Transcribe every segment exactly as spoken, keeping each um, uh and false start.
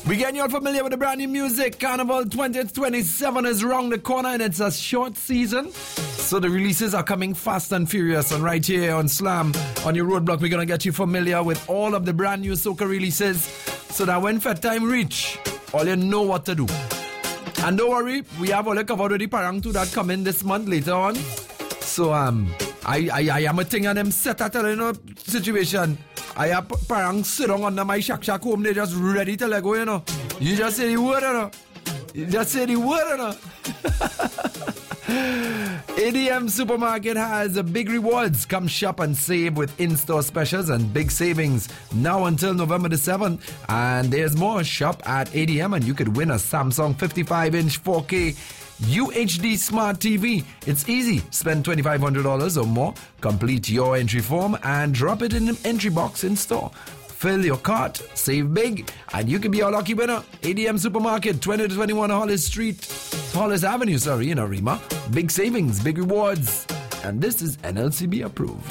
We getting you all familiar with the brand new music. Carnival twenty twenty-seven is round the corner and it's a short season. So the releases are coming fast and furious. And right here on Slam, on your roadblock, we're going to get you familiar with all of the brand new soca releases so that when Fed time reach, all you know what to do. And don't worry, we have all covered with the Parang two that come in this month later on. So um, I, I, I am a thing and them set at a you know, situation. I have Parang sit down under my shack shack home, they just ready to let go, you know. You just say the word, you know. You just say the word, you know. A D M Supermarket has big rewards. Come shop and save with in-store specials and big savings now until November the seventh. And there's more. Shop at A D M and you could win a Samsung fifty-five inch four K U H D Smart T V. It's easy. Spend twenty-five hundred dollars or more. Complete your entry form and drop it in the entry box in store. Fill your cart, save big, and you can be our lucky winner. A D M Supermarket, twenty to twenty-one Hollis Street, Hollis Avenue, sorry, in Arima. Big savings, big rewards. And this is N L C B approved.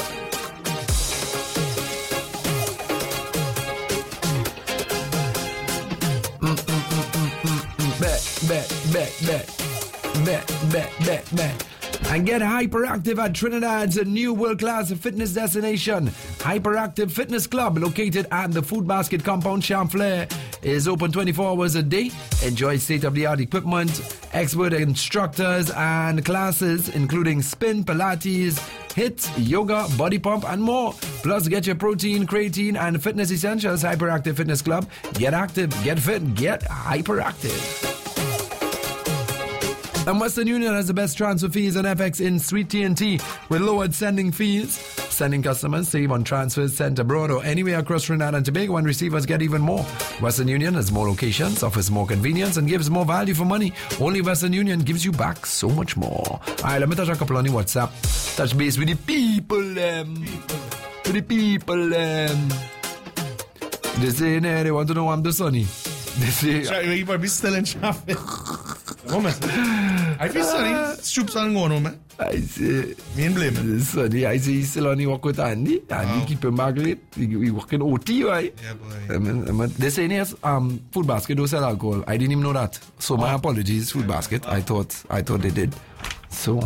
Mm, mm, mm, mm, mm, mm. Bet, bet, bet, bet. Bet, bet, bet, bet. And get hyperactive at Trinidad's new world-class fitness destination. Hyperactive Fitness Club, located at the Food Basket Compound, Champlain, is open twenty-four hours a day. Enjoy state-of-the-art equipment, expert instructors, and classes, including spin, Pilates, HIIT, yoga, body pump, and more. Plus, get your protein, creatine, and fitness essentials. Hyperactive Fitness Club. Get active, get fit, get hyperactive. And Western Union has the best transfer fees and F X in Sweet T N T with lowered sending fees. Sending customers save on transfers sent abroad or anywhere across Trinidad and Tobago, and receivers get even more. Western Union has more locations, offers more convenience, and gives more value for money. Only Western Union gives you back so much more. Alright, let me touch a couple on the WhatsApp. Touch base with the people, um, with the people, um. They say, nah, they want to know I'm the Sonny. They say, you might be still in traffic. Oh, man. I feel sorry. Stoops on going on, man. I say, me and blame. Sonny, I say he's still on the walk with Andy. Andy wow. Keep him back late. We working O T, right? Yeah, boy. I mean, I mean, they say yes, um, Food Basket don't sell alcohol. I didn't even know that. So my oh. apologies, Food Basket. I thought, I thought they did. So,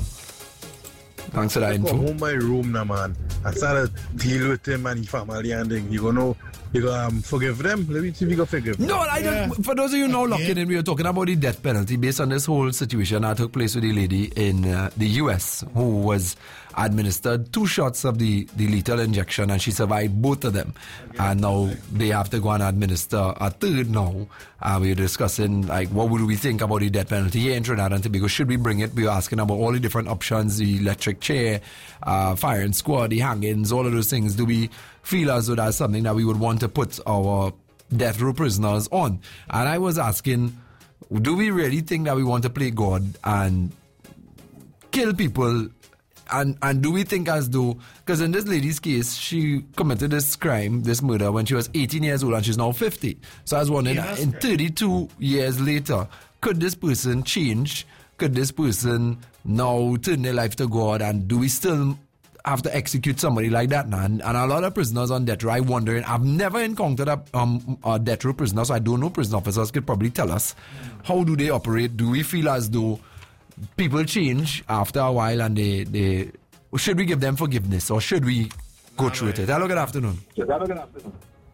thanks for that info. I go home my room now, man. I started deal with him and his family and then you gonna know. You go um, forgive them? Let me see if you can forgive them. No, I don't. Yeah. For those of you now looking in, we were talking about the death penalty based on this whole situation that took place with the lady in uh, the U S who was administered two shots of the, the lethal injection and she survived both of them. Okay. And now they have to go and administer a third now. Uh, we were discussing, like, what would we think about the death penalty here in Trinidad and Tobago? Should we bring it? We were asking about all the different options, the electric chair, uh, firing squad, the hangings, all of those things. Do we feel as though that's something that we would want to put our death row prisoners on? And I was asking, do we really think that we want to play God and kill people? And and do we think as though, because in this lady's case, she committed this crime, this murder, when she was eighteen years old and she's now fifty. So I was wondering, yeah, in thirty-two years later, could this person change? Could this person now turn their life to God? And do we still have to execute somebody like that now? And, and a lot of prisoners on death row, I'm wondering, I've never encountered a, um, a death row prisoner, so I don't know. Prison officers could probably tell us, how do they operate? Do we feel as though people change after a while and they, they should we give them forgiveness or should we go nah, through right. it? Hello, good afternoon. Hello, good afternoon.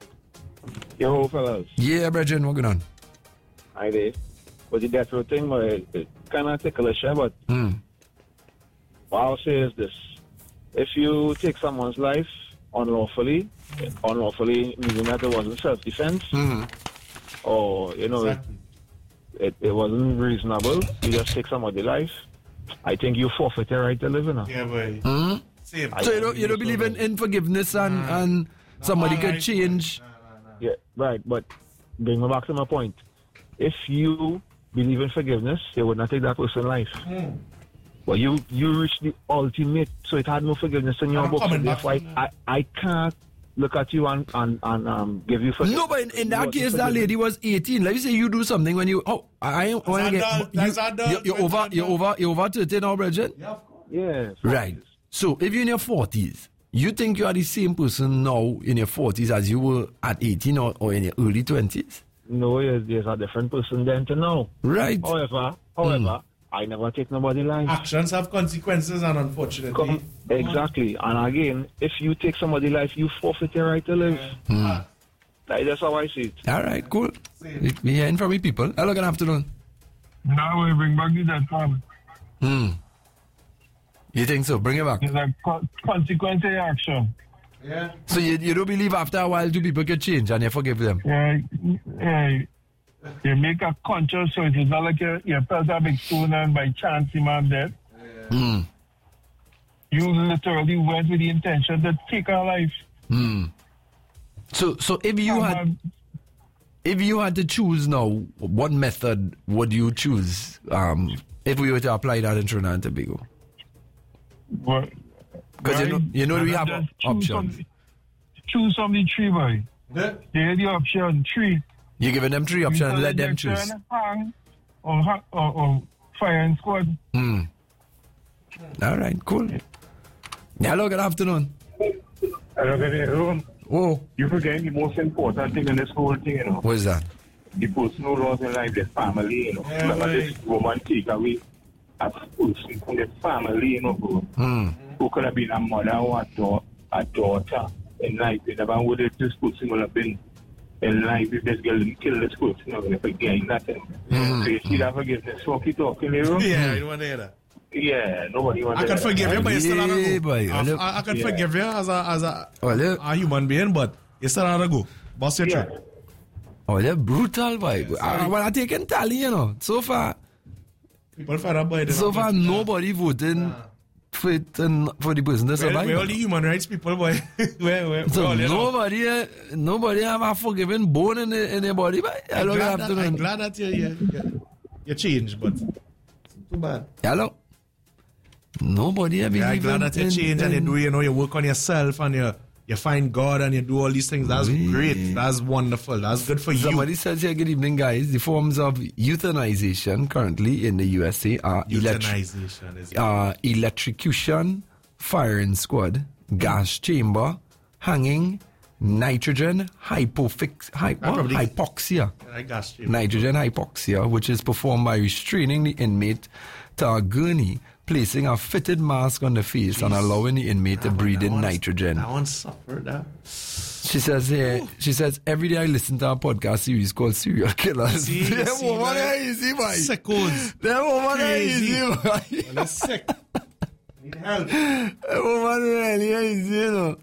Yo, fellas. Yeah, Bridget, what going on? Hi there. With the death row thing, but it, it kind of ticklish, but mm. what I'll say is this. If you take someone's life unlawfully, unlawfully meaning that it wasn't self-defense, mm-hmm. or, you know, exactly. it, it, it wasn't reasonable, you just take somebody's life, I think you forfeit your right to live in it. Yeah, boy. Mm-hmm. So you don't, you don't believe in, in forgiveness and, nah. and somebody nah, could change? Nah, nah, nah. Yeah, right, but bring me back to my point. If you believe in forgiveness, they would not take that person's life. Mm. Well, you you reached the ultimate, so it had no forgiveness in your book. So therefore, I, I, I can't look at you and, and, and um, give you forgiveness. No, but in, in that case, that lady was eighteen. Let me say you do something when you... Oh, I want to get... You, you, you're, over, you're, over, you're over thirty now, Bridget? Yeah, of course. Yeah. Right. So, if you're in your forties, you think you are the same person now in your forties as you were at eighteen or, or in your early twenties? no, there's, there's a different person then to now. Right. However, however, I never take nobody's life. Actions have consequences, and unfortunately, Come, exactly. And again, if you take somebody's life, you forfeit your right to live. Hmm. Like, that's how I see it. All right, cool. We we hearing from you people. Hello, good afternoon. Now we bring back the dead farm. Hmm. You think so? Bring it back. It's a co- consequence of action. yeah. So you, you don't believe after a while two people can change and you forgive them? Yeah, yeah. You make a conscious choice. It's not like you, you felt a big stone and by chance the man dead. Hmm. You literally went with the intention to take a life. Hmm. So so if you And, had um, if you had to choose now, what method would you choose? Um, if we were to apply that in Trinidad and Tobago, but- because you know right? you know we And have just choose options. Some, choose from the tree, boy. Yeah. They had the option three. You're giving them three options and let them Injection, choose. Hang, or, ha- or, or fire and squad. Hmm. All right, cool. Hello, good afternoon. Oh, You forget the most important thing in this whole thing, you know. what is that? The personal laws in life, the family, you know. Yeah, Remember right. this woman take away a person from the family, you know, bro. Hmm. Who could have been a mother or a, da- a daughter in life. You never would have this person would have been in life if this girl didn't kill this person, you know, if again, nothing. Mm-hmm. So you see that forgiveness, walkie talking, you know? Yeah, you don't want to hear that. Yeah, nobody wants I can forgive you, but you still have Yeah, to go. boy. I, I, I can Yeah. forgive you as a as a, Well, yeah. a human being, but you still have to go. Boss your Yeah. trip. Oh, they're brutal, boy. I, well, I take in tally, you know. So far, People fed up by this. so far, nobody voting for it and for the person to We're, survive. we're all the human rights people, boy. we're, we're, So we're all, you know. nobody, uh, nobody have a forgiving bone in, the, in their body, boy. I'm Hello, good glad, that, I'm afternoon. glad that you, you, you, you changed, but too bad. Hello. Nobody have Yeah, I'm been glad that you change and you do, you know, you work on yourself and you you find God and you do all these things. That's Oui. great. That's wonderful. That's good for you. Somebody says here, good evening, guys. The forms of euthanization currently in the U S A are electric, Euthanization is uh, electrocution, firing squad, gas chamber, hanging, nitrogen hypofix, hy- I what? probably- hypoxia. I got you. Nitrogen hypoxia, which is performed by restraining the inmate to a gurney, placing a fitted mask on the face and allowing the inmate to breathe in nitrogen. That one suffered that. She says here, she says, every day I listen to a podcast series called Serial Killers. See, Them see, woman like, are easy, boy. Sickos. Them woman are Crazy. easy, boy. Well, they're sick. Need help. Them woman really are easy, you know.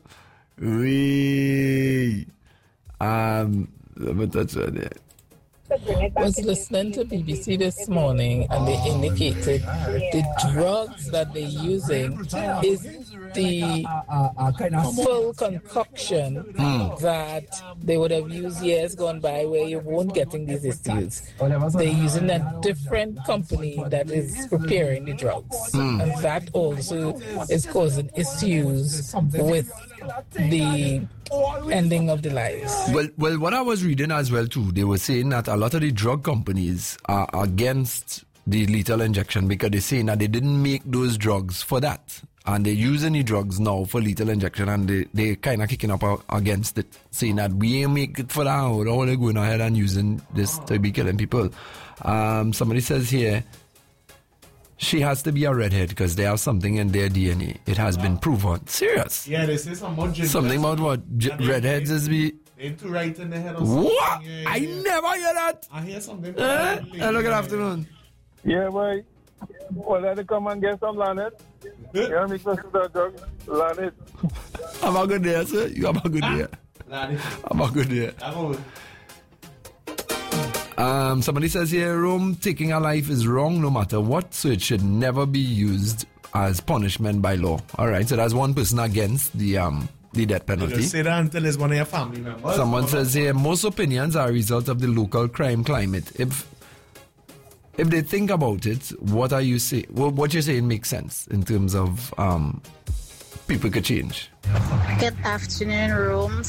We, um, let me touch on that. Was listening to B B C this morning and they indicated the drugs that they're using is the full concoction that they would have used years gone by where you weren't getting these issues. They're using a different company that is preparing the drugs. And that also is causing issues with the ending of the lives. Well, well, what I was reading as well too, they were saying that a lot of the drug companies are against the lethal injection because they're saying that they didn't make those drugs for that, and they're using the drugs now for lethal injection, and they they kind of kicking up a- against it, saying that we ain't make it for that. We're only going ahead and using this to be killing people. Um, somebody says here, she has to be a redhead because they have something in their D N A. It has been proven. Serious. Yeah, they say some more ginger. Something about what J- redheads is be. Ain't too right in the head or something. What? Yeah, yeah, I yeah. never hear that. I hear something. Eh? Hello, good afternoon. Yeah, boy. Well, let it come and get some Lanet. Yeah, make us that drug. Lanet. Have a good day, sir. You have a good day. Laddie. Have a good day. I'm over. Um, somebody says here, Rome taking a life is wrong no matter what, so it should never be used as punishment by law. All right, so that's one person against the um the death penalty. Just say that until it's one of your family members. Someone says here, most opinions are a result of the local crime climate. If if they think about it, what are you saying? Well, what you're saying makes sense in terms of um people could change. Good afternoon, Rome.